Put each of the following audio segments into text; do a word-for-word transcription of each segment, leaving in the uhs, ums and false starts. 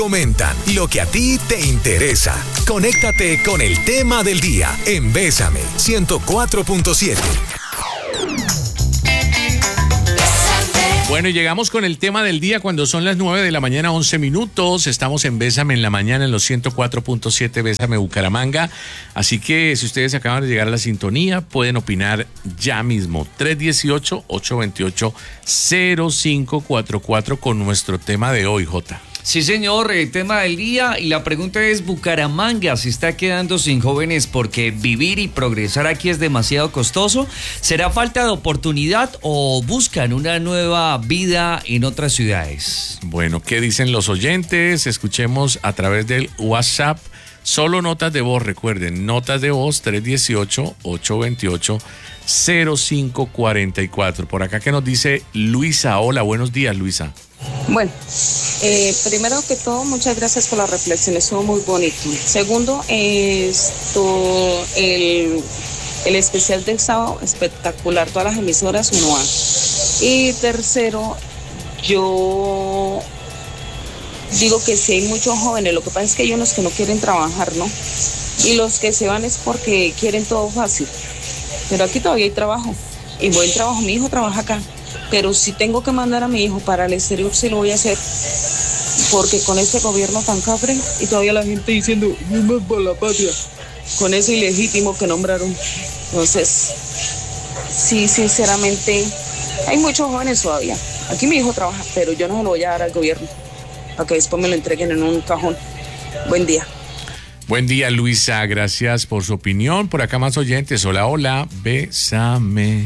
Comentan lo que a ti te interesa. Conéctate con el tema del día en Bésame ciento cuatro punto siete. Bueno, y llegamos con el tema del día cuando son las nueve de la mañana, once minutos. Estamos en Bésame en la mañana en los ciento cuatro punto siete Bésame Bucaramanga. Así que si ustedes acaban de llegar a la sintonía, pueden opinar ya mismo. tres uno ocho, ocho dos ocho, cero cinco cuatro cuatro con nuestro tema de hoy, Jota. Sí, señor, el tema del día y la pregunta es: ¿Bucaramanga se está quedando sin jóvenes porque vivir y progresar aquí es demasiado costoso? ¿Será falta de oportunidad o buscan una nueva vida en otras ciudades? Bueno, ¿qué dicen los oyentes? Escuchemos a través del WhatsApp. Solo notas de voz, recuerden, notas de voz tres uno ocho, ocho dos ocho, cero cinco cuatro cuatro. Por acá que nos dice Luisa. Hola, buenos días, Luisa. Bueno, eh, primero que todo, muchas gracias por la reflexión, estuvo muy bonito. Segundo, esto, el, el especial del sábado, espectacular, todas las emisoras, uno A. Y tercero, yo digo que sí hay muchos jóvenes, lo que pasa es que hay unos que no quieren trabajar, ¿no? Y los que se van es porque quieren todo fácil. Pero aquí todavía hay trabajo, y buen trabajo, mi hijo trabaja acá. Pero si tengo que mandar a mi hijo para el exterior, sí lo voy a hacer. Porque con este gobierno tan cafre, y todavía la gente diciendo, no es por la patria, con ese ilegítimo que nombraron. Entonces, sí, sinceramente, hay muchos jóvenes todavía. Aquí mi hijo trabaja, pero yo no se lo voy a dar al gobierno, para que después me lo entreguen en un cajón. Buen día. Buen día, Luisa, gracias por su opinión. Por acá más oyentes. Hola, hola, bésame.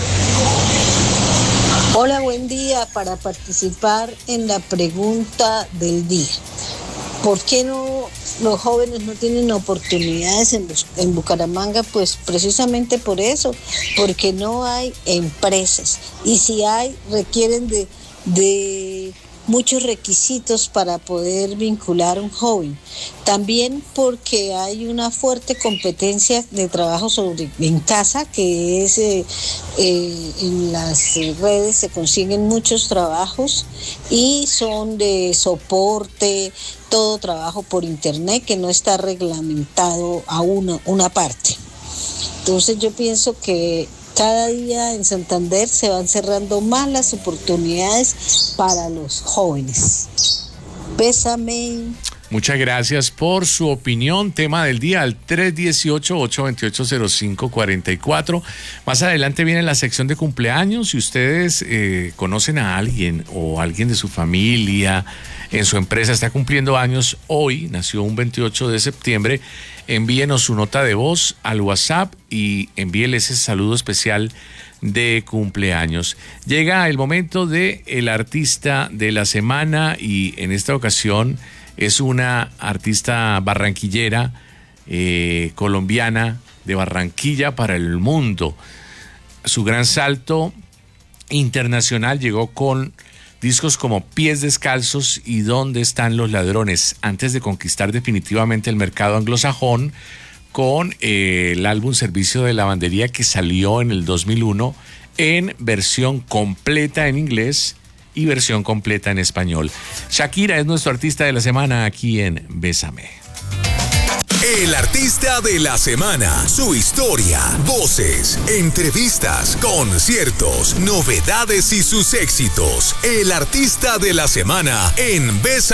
Hola, buen día. Para participar en la pregunta del día, ¿por qué no los jóvenes no tienen oportunidades en, en Bucaramanga? Pues precisamente por eso, porque no hay empresas, y si hay, requieren de, de muchos requisitos para poder vincular a un joven. También porque hay una fuerte competencia de trabajo sobre, en casa, que es eh, eh, en las redes se consiguen muchos trabajos y son de soporte, todo trabajo por internet que no está reglamentado a una, una parte. Entonces yo pienso que cada día en Santander se van cerrando más las oportunidades para los jóvenes. Bésame. Muchas gracias por su opinión. Tema del día al tres uno ocho, ocho dos ocho, cero cinco cuatro cuatro. Más adelante viene la sección de cumpleaños. Si ustedes eh, conocen a alguien o alguien de su familia, en su empresa está cumpliendo años hoy, nació un veintiocho de septiembre, envíenos su nota de voz al WhatsApp y envíele ese saludo especial de cumpleaños. Llega el momento de el artista de la semana y en esta ocasión es una artista barranquillera, eh, colombiana, de Barranquilla para el mundo. Su gran salto internacional llegó con discos como Pies Descalzos y ¿Dónde están los ladrones?, antes de conquistar definitivamente el mercado anglosajón con eh, el álbum Servicio de Lavandería, que salió en el dos mil uno en versión completa en inglés y versión completa en español. Shakira es nuestro artista de la semana aquí en Bésame. El artista de la semana, su historia, voces, entrevistas, conciertos, novedades y sus éxitos. El artista de la semana en Bésame.